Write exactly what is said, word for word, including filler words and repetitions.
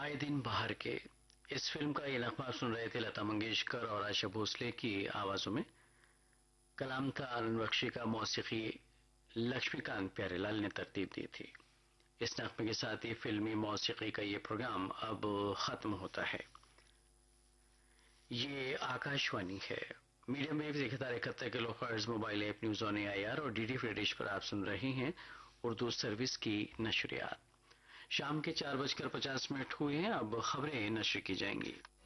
आए दिन बाहर के इस फिल्म का ये नगमा सुन रहे थे लता मंगेशकर और आशा भोसले की आवाजों में। कलाम था आनंद बख्शी का, मौसीकी लक्ष्मीकांत प्यारेलाल ने तरतीब दी थी। इस नगमे के साथ ही फिल्मी मौसीकी का ये प्रोग्राम अब खत्म होता है। ये आकाशवाणी है, मीडियम वेव एक हजार इकहत्तर kilo hertz, mobile app news on AIR और डीडी फ्री डिश पर आप सुन रहे हैं उर्दू सर्विस की नशरियात। शाम के चार बजकर पचास मिनट हुए हैं। अब खबरें नशर की जाएंगी।